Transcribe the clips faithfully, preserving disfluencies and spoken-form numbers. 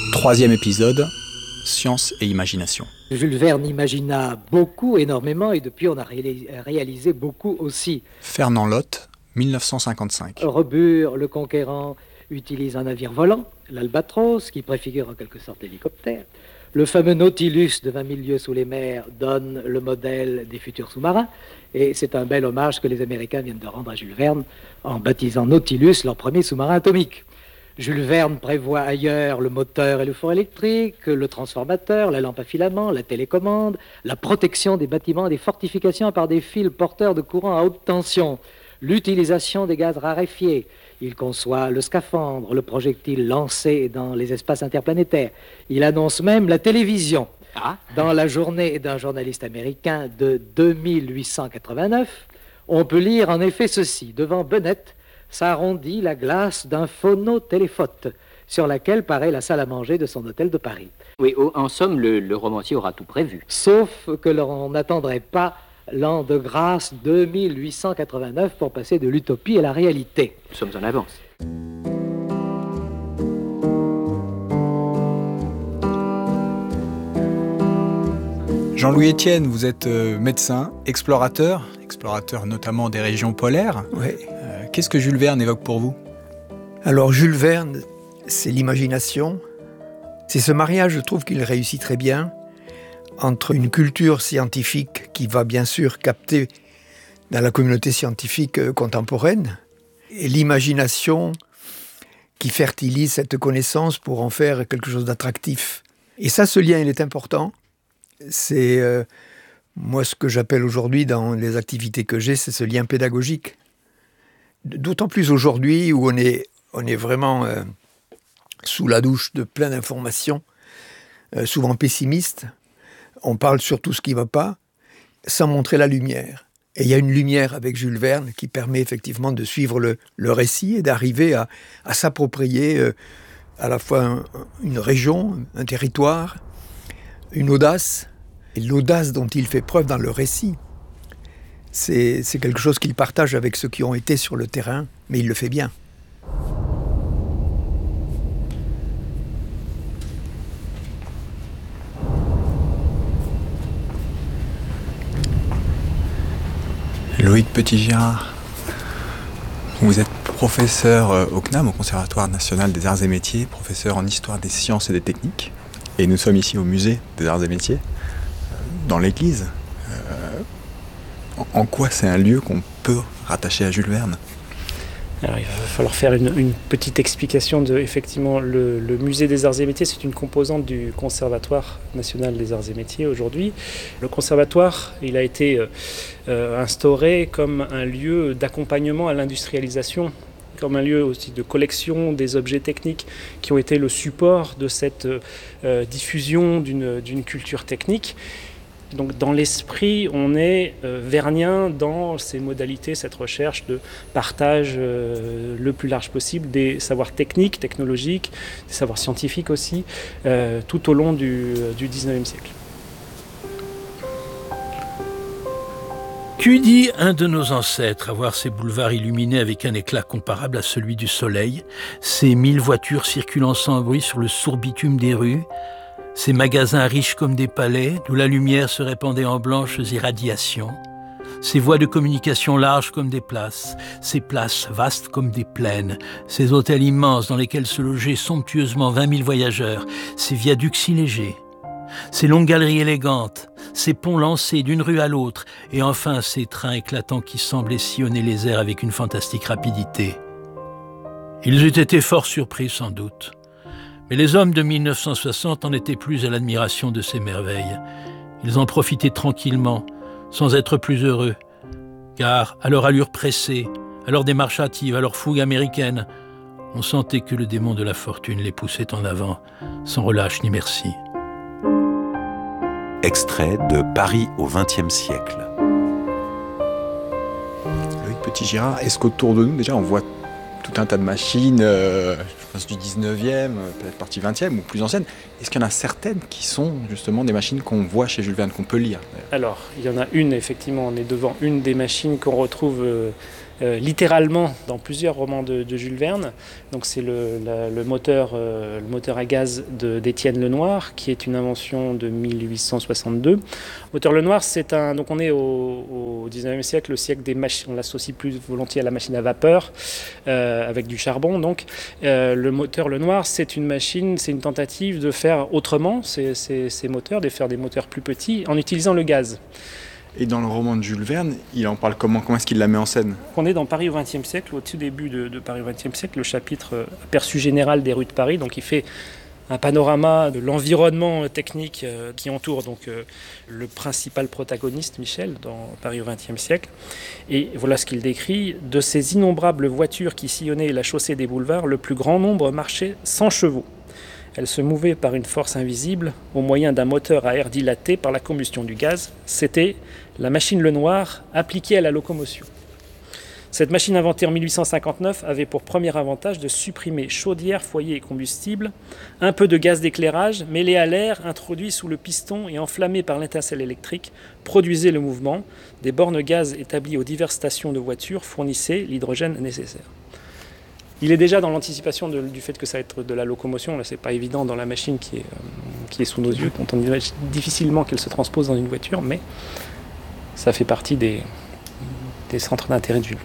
Troisième épisode, science et imagination. Jules Verne imagina beaucoup, énormément, et depuis on a ré- réalisé beaucoup aussi. Fernand Lotte, dix-neuf cent cinquante-cinq. Robur, le conquérant, utilise un navire volant, l'Albatros, qui préfigure en quelque sorte l'hélicoptère. Le fameux Nautilus de vingt mille lieues sous les mers donne le modèle des futurs sous-marins. Et c'est un bel hommage que les Américains viennent de rendre à Jules Verne en baptisant Nautilus leur premier sous-marin atomique. Jules Verne prévoit ailleurs le moteur et le four électrique, le transformateur, la lampe à filament, la télécommande, la protection des bâtiments et des fortifications par des fils porteurs de courant à haute tension, l'utilisation des gaz raréfiés. Il conçoit le scaphandre, le projectile lancé dans les espaces interplanétaires. Il annonce même la télévision. Ah. Dans la journée d'un journaliste américain de deux mille huit cent quatre-vingt-neuf, on peut lire en effet ceci. Devant Bennett s'arrondit la glace d'un phonotéléphote sur laquelle paraît la salle à manger de son hôtel de Paris. Oui, en somme, le, le romancier aura tout prévu. Sauf que l'on n'attendrait pas l'an de grâce deux mille huit cent quatre-vingt-neuf pour passer de l'utopie à la réalité. Nous sommes en avance. Jean-Louis Etienne, vous êtes euh, médecin, explorateur, explorateur notamment des régions polaires. Oui. Euh, qu'est-ce que Jules Verne évoque pour vous ? Alors Jules Verne, c'est l'imagination. C'est ce mariage, je trouve qu'il réussit très bien, entre une culture scientifique qui va bien sûr capter dans la communauté scientifique contemporaine et l'imagination qui fertilise cette connaissance pour en faire quelque chose d'attractif. Et ça, ce lien, il est important. C'est, euh, moi, ce que j'appelle aujourd'hui dans les activités que j'ai, c'est ce lien pédagogique. D'autant plus aujourd'hui où on est, on est vraiment euh, sous la douche de plein d'informations, euh, souvent pessimistes. On parle sur tout ce qui ne va pas, sans montrer la lumière. Et il y a une lumière avec Jules Verne qui permet effectivement de suivre le, le récit et d'arriver à, à s'approprier euh, à la fois un, une région, un territoire, une audace. Et l'audace dont il fait preuve dans le récit, c'est, c'est quelque chose qu'il partage avec ceux qui ont été sur le terrain, mais il le fait bien. Loïc Petit-Girard, vous êtes professeur au C N A M, au Conservatoire national des arts et métiers, professeur en histoire des sciences et des techniques, et nous sommes ici au musée des arts et métiers, dans l'église. Euh, en quoi c'est un lieu qu'on peut rattacher à Jules Verne ? Alors, il va falloir faire une, une petite explication de, effectivement, le, le musée des arts et métiers, c'est une composante du Conservatoire national des arts et métiers aujourd'hui. Le conservatoire, il a été euh, instauré comme un lieu d'accompagnement à l'industrialisation, comme un lieu aussi de collection des objets techniques qui ont été le support de cette euh, diffusion d'une, d'une culture technique. Donc dans l'esprit, on est euh, vernien dans ces modalités, cette recherche de partage euh, le plus large possible des savoirs techniques, technologiques, des savoirs scientifiques aussi, euh, tout au long du, du dix-neuvième siècle. Qu'eût dit un de nos ancêtres à voir ces boulevards illuminés avec un éclat comparable à celui du soleil, ces mille voitures circulant sans bruit sur le sourd bitume des rues, ces magasins riches comme des palais, d'où la lumière se répandait en blanches irradiations, ces voies de communication larges comme des places, ces places vastes comme des plaines, ces hôtels immenses dans lesquels se logeaient somptueusement vingt mille voyageurs, ces viaducs si légers, ces longues galeries élégantes, ces ponts lancés d'une rue à l'autre, et enfin ces trains éclatants qui semblaient sillonner les airs avec une fantastique rapidité. Ils eussent été fort surpris sans doute. Mais les hommes de mille neuf cent soixante en étaient plus à l'admiration de ces merveilles. Ils en profitaient tranquillement, sans être plus heureux, car à leur allure pressée, à leur démarche hâtive, à leur fougue américaine, on sentait que le démon de la fortune les poussait en avant, sans relâche ni merci. Extrait de Paris au vingtième siècle. Loïc Petit-Girard, est-ce qu'autour de nous, déjà, on voit tout un tas de machines, euh, je pense du dix-neuvième, peut-être partie vingtième ou plus anciennes. Est-ce qu'il y en a certaines qui sont justement des machines qu'on voit chez Jules Verne, qu'on peut lire ? Alors, il y en a une, effectivement, on est devant une des machines qu'on retrouve euh, euh, littéralement dans plusieurs romans de, de Jules Verne. Donc c'est le, la, le, moteur, euh, le moteur à gaz de, d'Étienne Lenoir, qui est une invention de mille huit cent soixante-deux. Moteur Lenoir, c'est un... Donc on est au, au dix-neuvième siècle, le siècle des machines, on l'associe plus volontiers à la machine à vapeur, euh, avec du charbon. Donc euh, le moteur Lenoir, c'est une machine, c'est une tentative de faire autrement ces, ces, ces moteurs, de faire des moteurs plus petits en utilisant le gaz. Et dans le roman de Jules Verne, il en parle comment? Comment est-ce qu'il la met en scène? On est dans Paris au vingtième siècle, au tout début de, de Paris au vingtième siècle, le chapitre euh, aperçu général des rues de Paris. Donc il fait un panorama de l'environnement technique euh, qui entoure donc, euh, le principal protagoniste, Michel, dans Paris au vingtième siècle. Et voilà ce qu'il décrit. De ces innombrables voitures qui sillonnaient la chaussée des boulevards, le plus grand nombre marchait sans chevaux. Elles se mouvaient par une force invisible, au moyen d'un moteur à air dilaté par la combustion du gaz. C'était la machine Lenoir appliquée à la locomotion. Cette machine inventée en mille huit cent cinquante-neuf avait pour premier avantage de supprimer chaudière, foyer et combustible, un peu de gaz d'éclairage mêlé à l'air introduit sous le piston et enflammé par l'étincelle électrique produisait le mouvement. Des bornes gaz établies aux diverses stations de voitures fournissaient l'hydrogène nécessaire. Il est déjà dans l'anticipation de, du fait que ça va être de la locomotion. Là, c'est pas évident dans la machine qui est, euh, qui est sous nos yeux, dont on imagine difficilement qu'elle se transpose dans une voiture, mais ça fait partie des, des centres d'intérêt de Jules.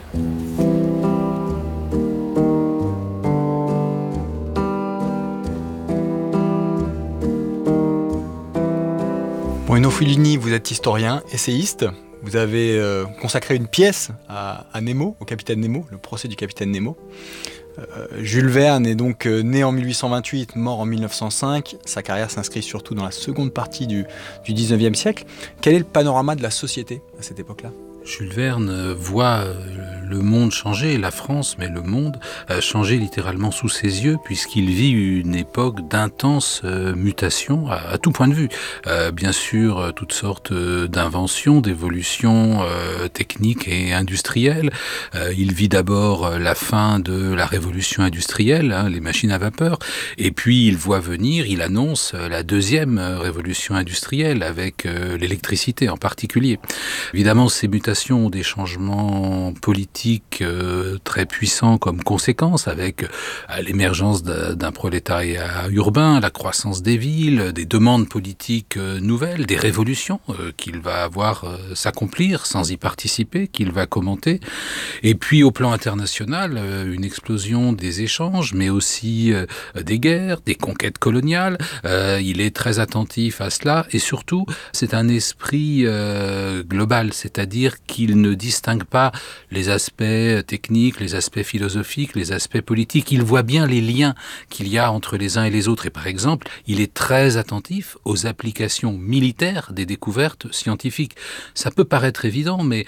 Bruno Fulini, vous êtes historien, essayiste. Vous avez euh, consacré une pièce à, à Nemo, au capitaine Nemo, le procès du capitaine Nemo. Euh, Jules Verne est donc euh, né en mille huit cent vingt-huit, mort en mille neuf cent cinq. Sa carrière s'inscrit surtout dans la seconde partie du, du dix-neuvième siècle. Quel est le panorama de la société à cette époque-là ? Jules Verne voit le monde changer, la France, mais le monde changer littéralement sous ses yeux, puisqu'il vit une époque d'intense mutation à, à tout point de vue. Euh, bien sûr, toutes sortes d'inventions, d'évolutions euh, techniques et industrielles. Euh, il vit d'abord la fin de la révolution industrielle, hein, les machines à vapeur, et puis il voit venir, il annonce la deuxième révolution industrielle, avec euh, l'électricité en particulier. Évidemment, ces mutations ont des changements politiques euh, très puissants comme conséquence, avec euh, l'émergence d'un, d'un prolétariat urbain, la croissance des villes, des demandes politiques euh, nouvelles, des révolutions euh, qu'il va avoir euh, s'accomplir sans y participer, qu'il va commenter. Et puis au plan international, euh, une explosion des échanges, mais aussi euh, des guerres, des conquêtes coloniales. Euh, il est très attentif à cela, et surtout, c'est un esprit euh, global, c'est-à-dire qu'il ne distingue pas les aspects techniques, les aspects philosophiques, les aspects politiques. Il voit bien les liens qu'il y a entre les uns et les autres. Et par exemple, il est très attentif aux applications militaires des découvertes scientifiques. Ça peut paraître évident, mais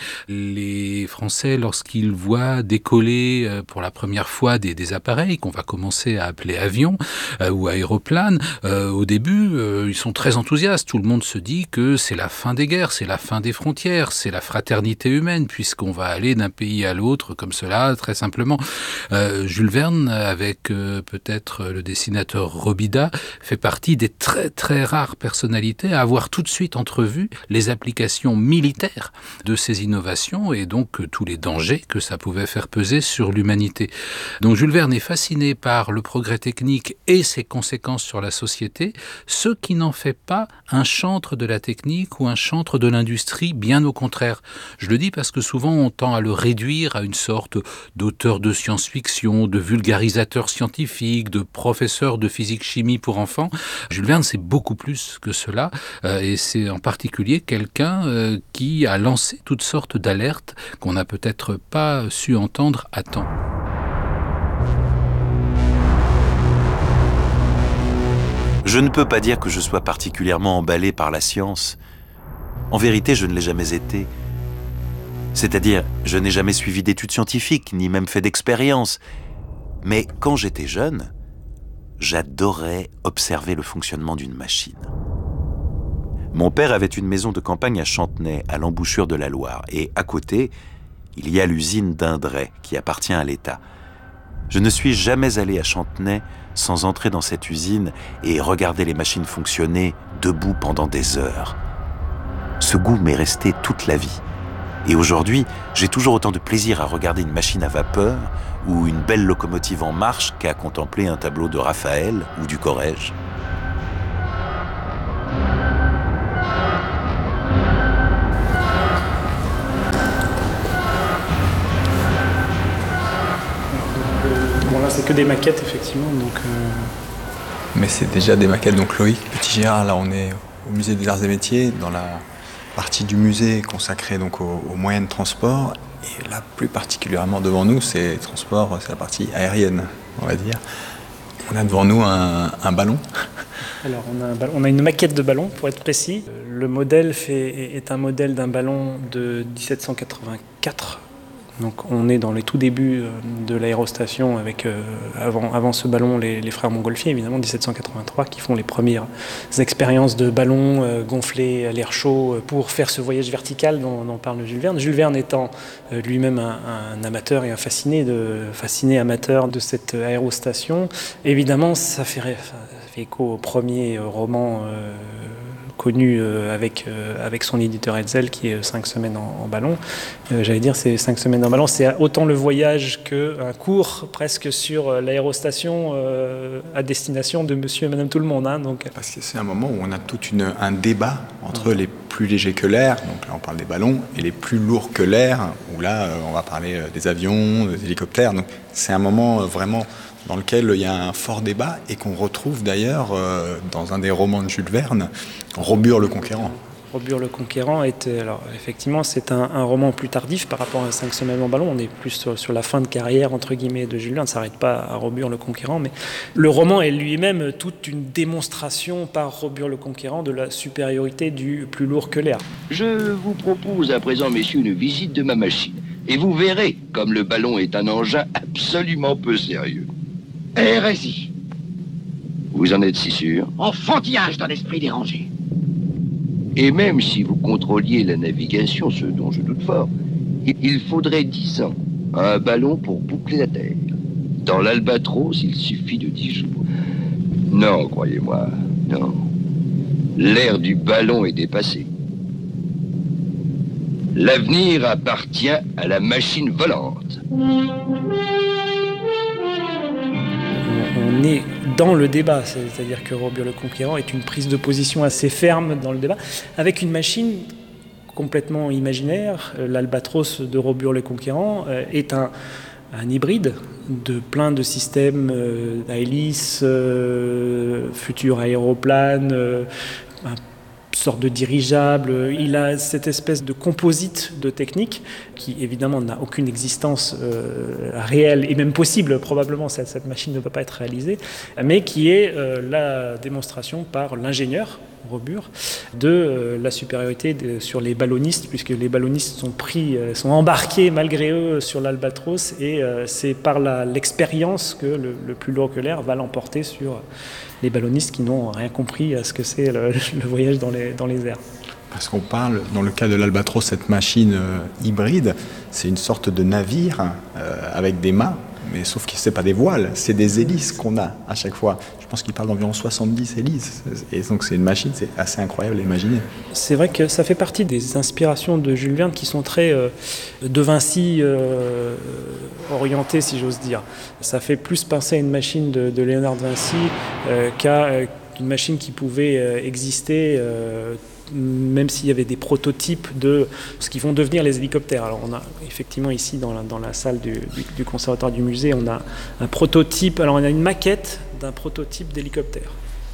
les Français, lorsqu'ils voient décoller pour la première fois des, des appareils qu'on va commencer à appeler avions euh, ou aéroplanes, euh, au début, euh, ils sont très enthousiastes. Tout le monde se dit que c'est la fin des guerres, c'est la fin des frontières, c'est la fraternité humaine, puisqu'on va aller d'un pays à l'autre comme cela, très simplement. Euh, Jules Verne, avec euh, peut-être le dessinateur Robida, fait partie des très très rares personnalités à avoir tout de suite entrevu les applications militaires de ces innovations et donc euh, tous les dangers que ça pouvait faire peser sur l'humanité. Donc Jules Verne est fasciné par le progrès technique et ses conséquences sur la société, ce qui n'en fait pas un chantre de la technique ou un chantre de l'industrie, bien au contraire. Je le dis parce que souvent on tend à le réduire à une sorte d'auteur de science-fiction, de vulgarisateur scientifique, de professeur de physique-chimie pour enfants. Jules Verne, c'est beaucoup plus que cela, euh, et c'est en particulier quelqu'un euh, qui a lancé toutes sortes d'alertes qu'on n'a peut-être pas su entendre à temps. Je ne peux pas dire que je sois particulièrement emballé par la science. En vérité, je ne l'ai jamais été. C'est-à-dire, je n'ai jamais suivi d'études scientifiques, ni même fait d'expériences. Mais quand j'étais jeune, j'adorais observer le fonctionnement d'une machine. Mon père avait une maison de campagne à Chantenay, à l'embouchure de la Loire. Et à côté, il y a l'usine d'Indray, qui appartient à l'État. Je ne suis jamais allé à Chantenay sans entrer dans cette usine et regarder les machines fonctionner debout pendant des heures. Ce goût m'est resté toute la vie. Et aujourd'hui, j'ai toujours autant de plaisir à regarder une machine à vapeur ou une belle locomotive en marche qu'à contempler un tableau de Raphaël ou du Corrège. Bon, là, c'est que des maquettes, effectivement. Donc, euh... Mais c'est déjà des maquettes. Donc Loïc Petit-Girard, là, on est au Musée des Arts et Métiers, dans la partie du musée consacrée donc aux, aux moyens de transport. Et là, plus particulièrement devant nous, c'est transport, c'est la partie aérienne, on va dire. On a devant nous un, un ballon. Alors, on a, un ballon, on a une maquette de ballon, pour être précis. Le modèle fait, est un modèle d'un ballon de dix-sept cent quatre-vingt-quatre. Donc, on est dans les tout débuts de l'aérostation avec, euh, avant, avant ce ballon, les, les frères Montgolfier, évidemment, dix-sept cent quatre-vingt-trois, qui font les premières expériences de ballon euh, gonflé à l'air chaud pour faire ce voyage vertical dont, dont parle Jules Verne. Jules Verne étant euh, lui-même un, un amateur et un fasciné, de, fasciné amateur de cette aérostation, évidemment, ça fait, ça fait écho au premier roman euh, connu euh, avec, euh, avec son éditeur Hetzel, qui est cinq semaines en, en ballon. Euh, j'allais dire, c'est cinq semaines en ballon, c'est autant le voyage qu'un cours presque sur l'aérostation euh, à destination de monsieur et madame tout le monde. Hein, donc. Parce que c'est un moment où on a tout une, un débat entre ouais. les plus légers que l'air, donc là on parle des ballons, et les plus lourds que l'air, où là euh, on va parler des avions, des hélicoptères. Donc c'est un moment euh, vraiment dans lequel il y a un fort débat et qu'on retrouve d'ailleurs euh, dans un des romans de Jules Verne, Robur le Conquérant. Robur le Conquérant est, alors effectivement, c'est un, un roman plus tardif par rapport à cinq semaines en ballon. On est plus sur, sur la fin de carrière entre guillemets de Jules Verne. Ça ne s'arrête pas à Robur le Conquérant, mais le roman est lui-même toute une démonstration par Robur le Conquérant de la supériorité du plus lourd que l'air. Je vous propose à présent, messieurs, une visite de ma machine, et vous verrez comme le ballon est un engin absolument peu sérieux. Hérésie. Vous en êtes si sûr? Enfantillage d'un esprit dérangé. Et même si vous contrôliez la navigation, ce dont je doute fort, il faudrait dix ans à un ballon pour boucler la Terre. Dans l'Albatros, il suffit de dix jours. Non, croyez-moi, non. L'ère du ballon est dépassée. L'avenir appartient à la machine volante. On est dans le débat, c'est-à-dire que Robur le Conquérant est une prise de position assez ferme dans le débat, avec une machine complètement imaginaire. L'Albatros de Robur le Conquérant est un, un hybride de plein de systèmes euh, à hélice, euh, futur aéroplane, euh, un sorte de dirigeable. Il a cette espèce de composite de technique qui évidemment n'a aucune existence euh, réelle et même possible, probablement cette, cette machine ne peut pas être réalisée, mais qui est euh, la démonstration par l'ingénieur Robur de euh, la supériorité de, sur les ballonistes, puisque les ballonistes sont pris, euh, sont embarqués malgré eux sur l'Albatros, et euh, c'est par la, l'expérience que le, le plus lourd que l'air va l'emporter sur les ballonistes qui n'ont rien compris à ce que c'est le, le voyage dans les, dans les airs. Parce qu'on parle, dans le cas de l'Albatros, cette machine euh, hybride, c'est une sorte de navire euh, avec des mâts, mais sauf que ce n'est pas des voiles, c'est des hélices qu'on a à chaque fois. Je pense qu'il parle d'environ soixante-dix hélices, et donc c'est une machine, c'est assez incroyable à imaginer. C'est vrai que ça fait partie des inspirations de Jules Verne qui sont très euh, de Vinci euh, orientées, si j'ose dire. Ça fait plus penser à une machine de, de Léonard de Vinci euh, qu'à euh, une machine qui pouvait euh, exister euh, même s'il y avait des prototypes de ce qui vont devenir les hélicoptères. Alors on a effectivement ici dans la, dans la salle du, du, du conservatoire du musée, on a un prototype, alors on a une maquette d'un prototype d'hélicoptère.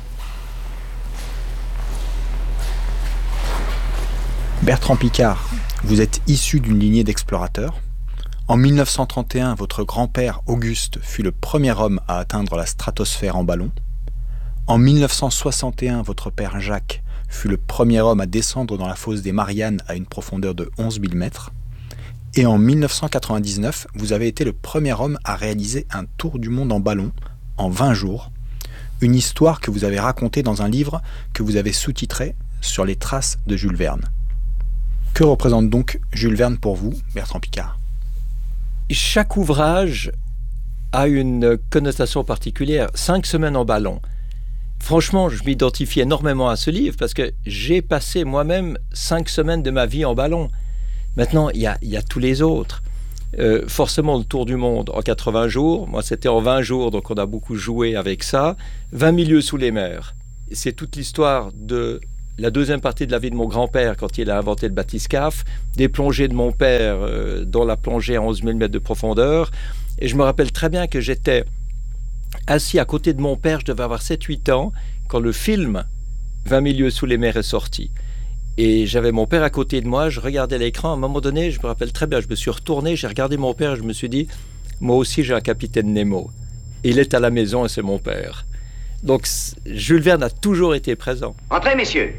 Bertrand Piccard, vous êtes issu d'une lignée d'explorateurs. En mille neuf cent trente et un, votre grand-père Auguste fut le premier homme à atteindre la stratosphère en ballon. En mille neuf cent soixante et un, votre père Jacques fut le premier homme à descendre dans la fosse des Mariannes à une profondeur de onze mille mètres. Et en mille neuf cent quatre-vingt-dix-neuf, vous avez été le premier homme à réaliser un tour du monde en ballon en vingt jours. Une histoire que vous avez racontée dans un livre que vous avez sous-titré « Sur les traces de Jules Verne ». Que représente donc Jules Verne pour vous, Bertrand Piccard ? Chaque ouvrage a une connotation particulière. Cinq semaines en ballon. Franchement, je m'identifie énormément à ce livre parce que j'ai passé moi-même cinq semaines de ma vie en ballon. Maintenant, il y a, il y a tous les autres. Euh, forcément, le tour du monde en quatre-vingts jours. Moi, c'était en vingt jours, donc on a beaucoup joué avec ça. vingt milieux sous les mers. C'est toute l'histoire de la deuxième partie de la vie de mon grand-père quand il a inventé le bathyscaphe, des plongées de mon père euh, dont la plongée à onze mille mètres de profondeur. Et je me rappelle très bien que j'étais assis à côté de mon père, je devais avoir sept huit ans, quand le film vingt milieux sous les mers est sorti. Et j'avais mon père à côté de moi, je regardais l'écran, à un moment donné, je me rappelle très bien, je me suis retourné, j'ai regardé mon père et je me suis dit, moi aussi j'ai un capitaine Nemo. Il est à la maison et c'est mon père. Donc Jules Verne a toujours été présent. Entrez, messieurs.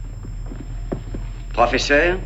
Professeur,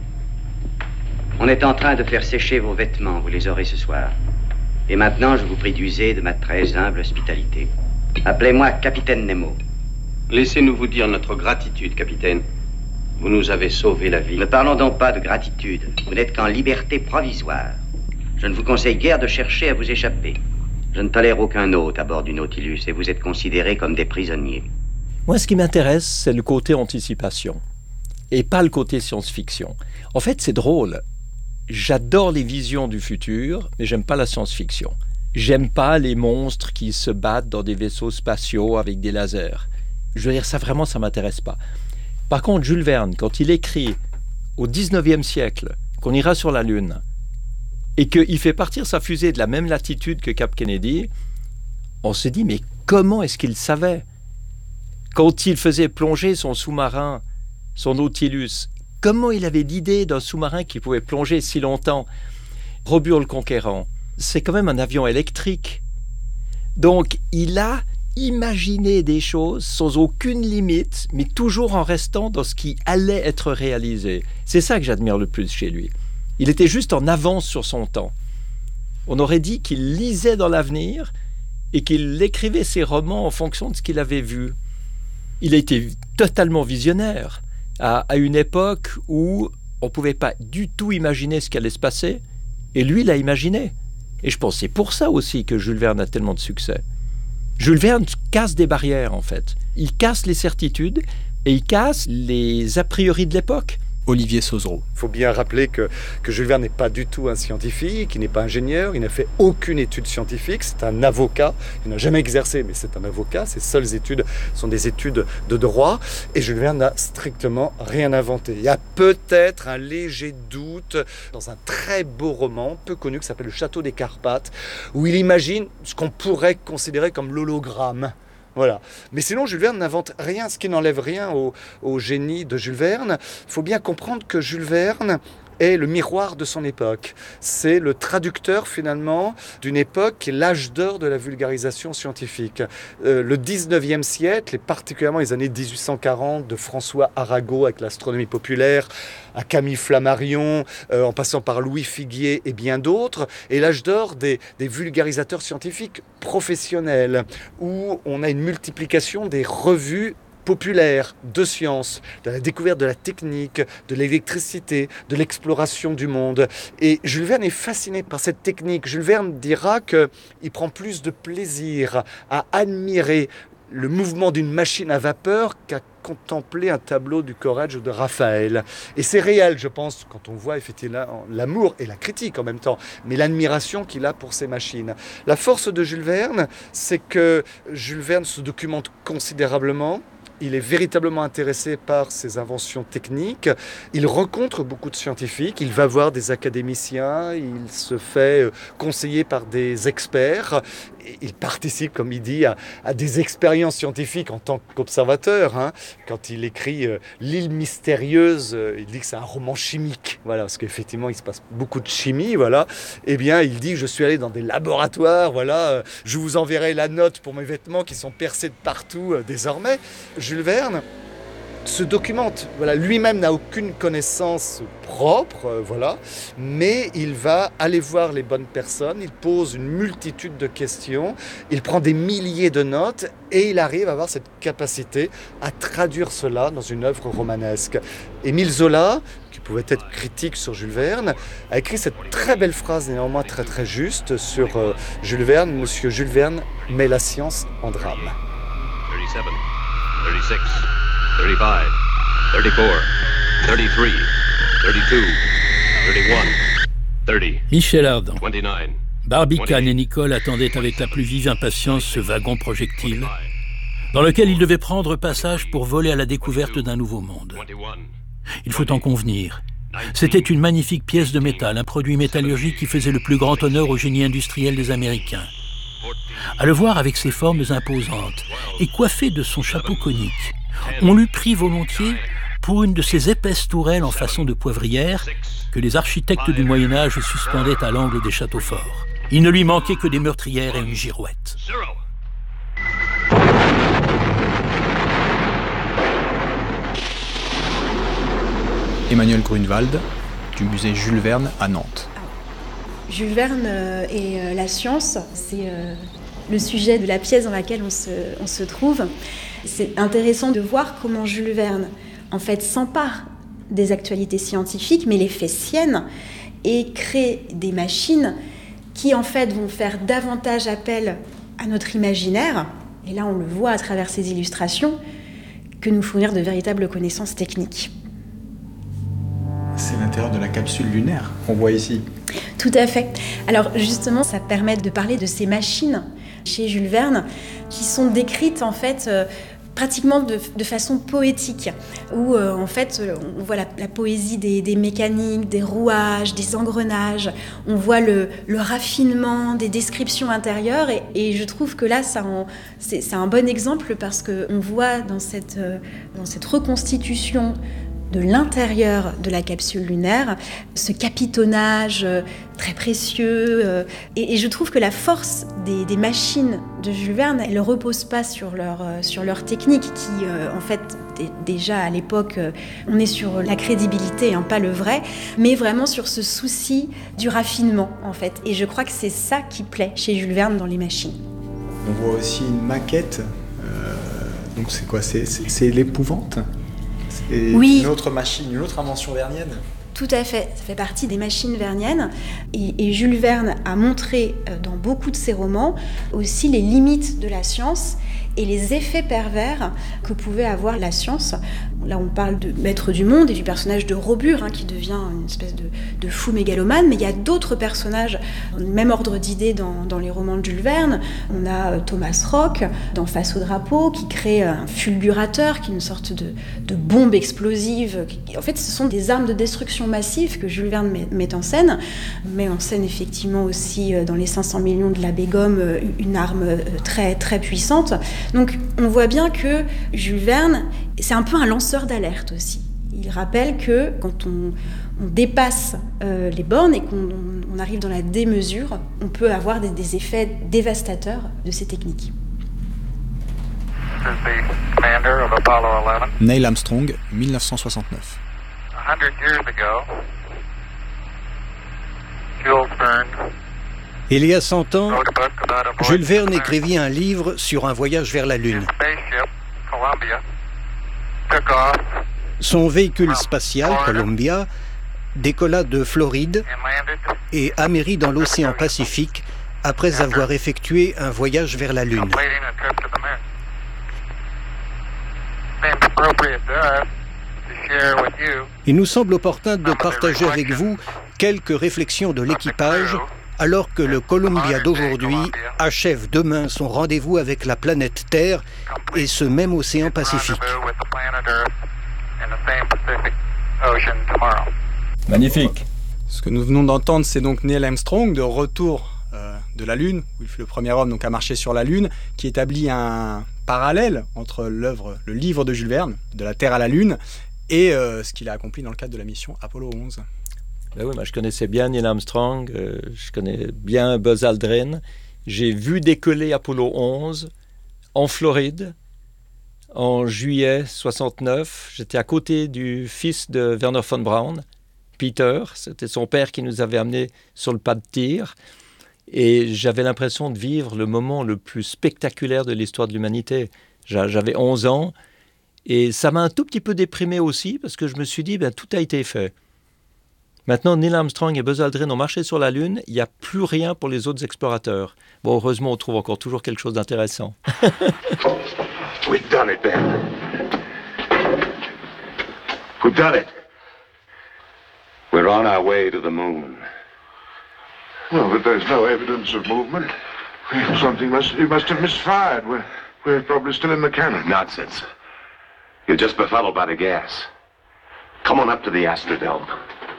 on est en train de faire sécher vos vêtements, vous les aurez ce soir. Et maintenant, je vous prie d'user de ma très humble hospitalité. Appelez-moi Capitaine Nemo. Laissez-nous vous dire notre gratitude, capitaine. Vous nous avez sauvé la vie. Ne parlons donc pas de gratitude. Vous n'êtes qu'en liberté provisoire. Je ne vous conseille guère de chercher à vous échapper. Je ne tolère aucun hôte à bord du Nautilus et vous êtes considérés comme des prisonniers. Moi, ce qui m'intéresse, c'est le côté anticipation et pas le côté science-fiction. En fait, c'est drôle. J'adore les visions du futur, mais j'aime pas la science-fiction. J'aime pas les monstres qui se battent dans des vaisseaux spatiaux avec des lasers. Je veux dire, ça vraiment, ça m'intéresse pas. Par contre, Jules Verne, quand il écrit au dix-neuvième siècle qu'on ira sur la Lune et qu'il fait partir sa fusée de la même latitude que Cap Kennedy, on se dit, mais comment est-ce qu'il savait? Quand il faisait plonger son sous-marin, son Nautilus, comment il avait l'idée d'un sous-marin qui pouvait plonger si longtemps? Robur le Conquérant, c'est quand même un avion électrique. Donc, il a imaginé des choses sans aucune limite, mais toujours en restant dans ce qui allait être réalisé. C'est ça que j'admire le plus chez lui. Il était juste en avance sur son temps. On aurait dit qu'il lisait dans l'avenir et qu'il écrivait ses romans en fonction de ce qu'il avait vu. Il a été totalement visionnaire à, à une époque où on ne pouvait pas du tout imaginer ce qui allait se passer, et lui l'a imaginé. Et je pense que c'est pour ça aussi que Jules Verne a tellement de succès. Jules Verne casse des barrières, en fait. Il casse les certitudes et il casse les a priori de l'époque. Olivier Sauzereau. Il faut bien rappeler que, que Jules Verne n'est pas du tout un scientifique, il n'est pas ingénieur, il n'a fait aucune étude scientifique, c'est un avocat, il n'a jamais exercé, mais c'est un avocat, ses seules études sont des études de droit, et Jules Verne n'a strictement rien inventé. Il y a peut-être un léger doute dans un très beau roman, peu connu, qui s'appelle Le Château des Carpates, où il imagine ce qu'on pourrait considérer comme l'hologramme. Voilà. Mais sinon, Jules Verne n'invente rien, ce qui n'enlève rien au, au génie de Jules Verne. Il faut bien comprendre que Jules Verne est le miroir de son époque. C'est le traducteur, finalement, d'une époque qui est l'âge d'or de la vulgarisation scientifique. Euh, le dix-neuvième siècle, et particulièrement les années dix-huit cent quarante, de François Arago avec l'astronomie populaire, à Camille Flammarion, euh, en passant par Louis Figuier et bien d'autres, et l'âge d'or des, des vulgarisateurs scientifiques professionnels, où on a une multiplication des revues populaire de science, de la découverte de la technique, de l'électricité, de l'exploration du monde. Et Jules Verne est fasciné par cette technique. Jules Verne dira qu'il prend plus de plaisir à admirer le mouvement d'une machine à vapeur qu'à contempler un tableau du Corrège de Raphaël. Et c'est réel, je pense, quand on voit effectivement l'amour et la critique en même temps, mais l'admiration qu'il a pour ces machines. La force de Jules Verne, c'est que Jules Verne se documente considérablement. Il est véritablement intéressé par ses inventions techniques. Il rencontre beaucoup de scientifiques. Il va voir des académiciens. Il se fait conseiller par des experts. Il participe, comme il dit, à, à des expériences scientifiques en tant qu'observateur. Hein. Quand il écrit euh, L'île mystérieuse, euh, il dit que c'est un roman chimique. Voilà, parce qu'effectivement, il se passe beaucoup de chimie. Voilà. Eh bien, il dit, je suis allé dans des laboratoires. Voilà, euh, je vous enverrai la note pour mes vêtements qui sont percés de partout euh, désormais. Jules Verne se documente. Voilà, lui-même n'a aucune connaissance propre, euh, voilà, mais il va aller voir les bonnes personnes, il pose une multitude de questions, il prend des milliers de notes et il arrive à avoir cette capacité à traduire cela dans une œuvre romanesque. Émile Zola, qui pouvait être critique sur Jules Verne, a écrit cette très belle phrase, néanmoins très très juste, sur euh, Jules Verne. Monsieur Jules Verne met la science en drame. thirty-seven, thirty-six, thirty-five, thirty-four, thirty-three, thirty-two, Michel Ardan. Barbicane et Nicole attendaient avec la plus vive impatience ce wagon projectile dans lequel ils devaient prendre passage pour voler à la découverte d'un nouveau monde. Il faut en convenir. C'était une magnifique pièce de métal, un produit métallurgique qui faisait le plus grand honneur au génie industriel des Américains. À le voir avec ses formes imposantes et coiffé de son chapeau conique, on l'eût pris volontiers pour une de ces épaisses tourelles en façon de poivrière que les architectes du Moyen-Âge suspendaient à l'angle des châteaux forts. Il ne lui manquait que des meurtrières et une girouette. Emmanuel Grunewald, du musée Jules Verne à Nantes. Jules Verne euh, et euh, la science, c'est euh, le sujet de la pièce dans laquelle on se, on se trouve. C'est intéressant de voir comment Jules Verne, en fait, s'empare des actualités scientifiques, mais les fait siennes et crée des machines qui, en fait, vont faire davantage appel à notre imaginaire, et là, on le voit à travers ces illustrations, que nous fournir de véritables connaissances techniques. C'est l'intérieur de la capsule lunaire qu'on voit ici. Tout à fait. Alors justement, ça permet de parler de ces machines chez Jules Verne qui sont décrites en fait euh, pratiquement de, de façon poétique, où euh, en fait on voit la, la poésie des, des mécaniques, des rouages, des engrenages, on voit le, le raffinement des descriptions intérieures et, et je trouve que là ça en, c'est, c'est un bon exemple parce qu'on voit dans cette, euh, dans cette reconstitution de l'intérieur de la capsule lunaire, ce capitonnage très précieux. Euh, et, et je trouve que la force des, des machines de Jules Verne, elle ne repose pas sur leur, euh, sur leur technique, qui, euh, en fait, d- déjà à l'époque, euh, on est sur la crédibilité, hein, pas le vrai, mais vraiment sur ce souci du raffinement, en fait. Et je crois que c'est ça qui plaît chez Jules Verne dans les machines. On voit aussi une maquette. Euh, donc c'est quoi ? C'est, c'est, c'est l'épouvante ? Et oui. Une autre machine, une autre invention vernienne. Tout à fait, ça fait partie des machines verniennes. Et, et Jules Verne a montré dans beaucoup de ses romans aussi les limites de la science et les effets pervers que pouvait avoir la science. Là, on parle de Maître du Monde et du personnage de Robur, hein, qui devient une espèce de, de fou mégalomane, mais il y a d'autres personnages, dans le même ordre d'idées dans, dans les romans de Jules Verne. On a Thomas Rock, dans Face au drapeau, qui crée un fulgurateur, qui est une sorte de, de bombe explosive. En fait, ce sont des armes de destruction massive que Jules Verne met, met en scène, met en scène effectivement aussi dans les cinq cents millions de l'abbé Gomme une arme très, très puissante. Donc on voit bien que Jules Verne, c'est un peu un lanceur d'alerte aussi. Il rappelle que quand on, on dépasse euh, les bornes et qu'on on arrive dans la démesure, on peut avoir des, des effets dévastateurs de ces techniques. Neil Armstrong, dix-neuf cent soixante-neuf. Il y a cent ans, Jules Verne écrivit un livre sur un voyage vers la Lune. Son véhicule spatial, Columbia, décolla de Floride et amérit dans l'océan Pacifique après avoir effectué un voyage vers la Lune. Il nous semble opportun de partager avec vous quelques réflexions de l'équipage alors que le Columbia d'aujourd'hui achève demain son rendez-vous avec la planète Terre et ce même océan Pacifique. Magnifique. Ce que nous venons d'entendre, c'est donc Neil Armstrong, de retour euh, de la Lune, où il fut le premier homme donc, à marcher sur la Lune, qui établit un parallèle entre l'œuvre, le livre de Jules Verne, De la Terre à la Lune, et euh, ce qu'il a accompli dans le cadre de la mission Apollo onze. Ben oui, moi je connaissais bien Neil Armstrong, euh, je connais bien Buzz Aldrin. J'ai vu décoller Apollo onze en Floride en juillet soixante-neuf. J'étais à côté du fils de Wernher von Braun, Peter. C'était son père qui nous avait amenés sur le pas de tir. Et j'avais l'impression de vivre le moment le plus spectaculaire de l'histoire de l'humanité. J'avais onze ans et ça m'a un tout petit peu déprimé aussi parce que je me suis dit, ben, tout a été fait. Maintenant, Neil Armstrong et Buzz Aldrin ont marché sur la Lune, il n'y a plus rien pour les autres explorateurs. Bon, heureusement, on trouve encore toujours quelque chose d'intéressant. We've done it, Ben. We've done it. We're on our way to the moon. Well, but there's no evidence of movement. Something must, you must have misfired. We're, we're probably still in the cannon. Nonsense. You're just befuddled by the gas. Come on up to the Astrodome.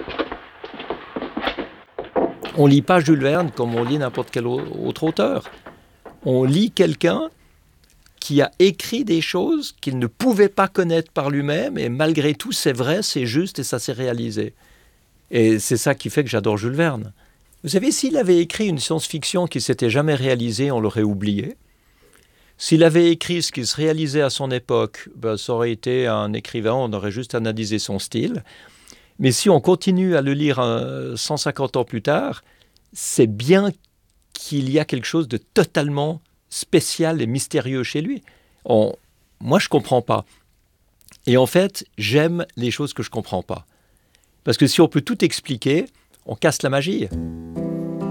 On lit pas Jules Verne comme on lit n'importe quel autre auteur. On lit quelqu'un qui a écrit des choses qu'il ne pouvait pas connaître par lui-même, et malgré tout, c'est vrai, c'est juste, et ça s'est réalisé. Et c'est ça qui fait que j'adore Jules Verne. Vous savez, s'il avait écrit une science-fiction qui ne s'était jamais réalisée, on l'aurait oublié. S'il avait écrit ce qui se réalisait à son époque, ben, ça aurait été un écrivain, on aurait juste analysé son style. Mais si on continue à le lire euh, cent cinquante ans plus tard, c'est bien qu'il y a quelque chose de totalement spécial et mystérieux chez lui. On, moi, je ne comprends pas. Et en fait, j'aime les choses que je ne comprends pas. Parce que si on peut tout expliquer, on casse la magie.